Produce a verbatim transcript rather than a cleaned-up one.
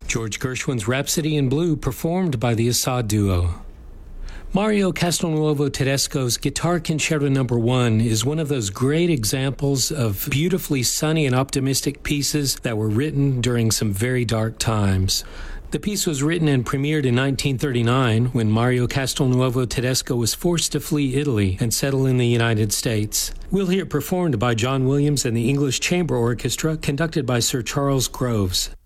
George Gershwin's Rhapsody in Blue, performed by the Assad Duo. Mario Castelnuovo Tedesco's Guitar Concerto Number One is one of those great examples of beautifully sunny and optimistic pieces that were written during some very dark times. The piece was written and premiered in nineteen thirty-nine when Mario Castelnuovo Tedesco was forced to flee Italy and settle in the United States. We'll hear it performed by John Williams and the English Chamber Orchestra, conducted by Sir Charles Groves.